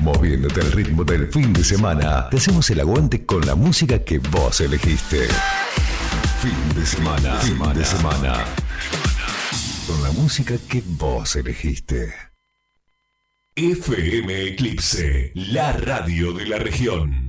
Moviéndote al ritmo del fin de semana, te hacemos el aguante con la música que vos elegiste. Fin de semana. Con la música que vos elegiste. FM Eclipse, la radio de la región.